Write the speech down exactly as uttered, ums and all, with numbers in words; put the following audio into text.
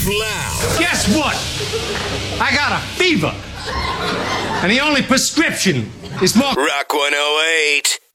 loud. Guess what? I got a fever. And the only prescription is more Rock one oh eight.